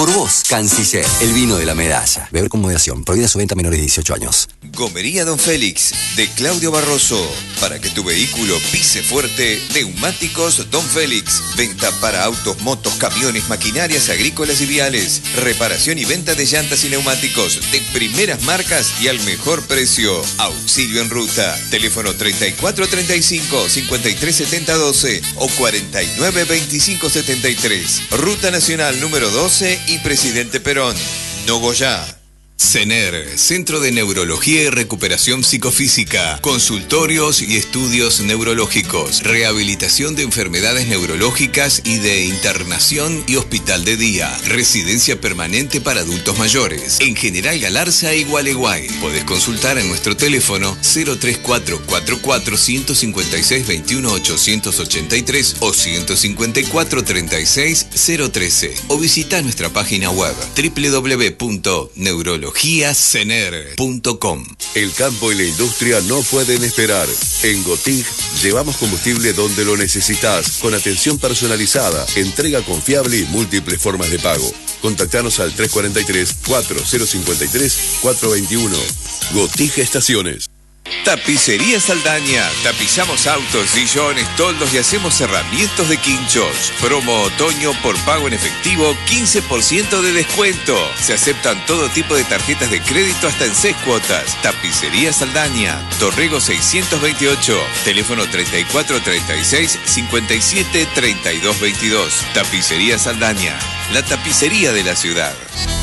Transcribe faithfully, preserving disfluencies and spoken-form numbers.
Por vos, Canciller, el vino de la medalla. Beber con moderación. Prohibida su venta a menores de dieciocho años. Gomería Don Félix, de Claudio Barroso. Para que tu vehículo pise fuerte, neumáticos Don Félix. Venta para autos, motos, camiones, maquinarias agrícolas y viales. Reparación y venta de llantas y neumáticos de primeras marcas y al mejor precio. Auxilio en ruta. Teléfono treinta y cuatro treinta y cinco, cincuenta y tres setenta doce o cuarenta y nueve veinticinco setenta y tres. Ruta Nacional número doce y Presidente Perón. Nogoyá. CENER, Centro de Neurología y Recuperación Psicofísica, consultorios y estudios neurológicos, rehabilitación de enfermedades neurológicas y de internación y hospital de día, residencia permanente para adultos mayores, en General Galarza y Gualeguay. Podés consultar en nuestro teléfono cero tres cuatro cuatro cuatro, uno cinco seis, dos uno, ocho ocho tres o uno cinco cuatro, tres seis, cero uno tres o visita nuestra página web doble u doble u doble u punto neurología cener punto com. El campo y la industria no pueden esperar. En Gotig llevamos combustible donde lo necesitas, con atención personalizada, entrega confiable y múltiples formas de pago. Contactanos al tres cuatro tres, cuatro cero cinco tres, cuatro dos uno. Gotig Estaciones. Tapicería Saldaña. Tapizamos autos, sillones, toldos y hacemos cerramientos de quinchos. Promo otoño por pago en efectivo, quince por ciento de descuento. Se aceptan todo tipo de tarjetas de crédito hasta en seis cuotas. Tapicería Saldaña. Torrego seiscientos veintiocho. Teléfono treinta y cuatro treinta y seis, cincuenta y siete, treinta y dos veintidós. Tapicería Saldaña. La tapicería de la ciudad.